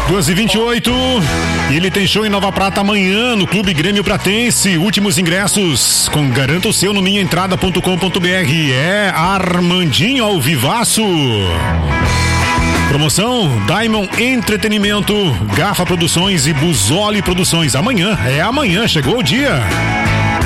2h28. E ele tem show em Nova Prata amanhã no Clube Grêmio Pratense. Últimos ingressos. Garanta o seu no minhaentrada.com.br. É Armandinho ao vivaço. Promoção Diamond Entretenimento, Garfa Produções e Busoli Produções. Amanhã, chegou o dia.